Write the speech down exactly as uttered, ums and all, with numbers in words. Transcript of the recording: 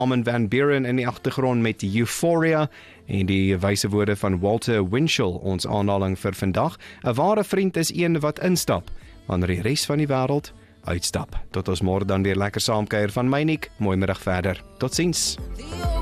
Armin van Buuren in die agtergrond met Euphoria en die wyse woorde van Walter Winchell, ons aanhaling vir vandag. 'n Ware vriend is een wat instap, wanneer die res van die wêreld uitstap. Tot ons môre dan weer lekker saamkuier van my Nick. Mooi middag verder. Totsiens.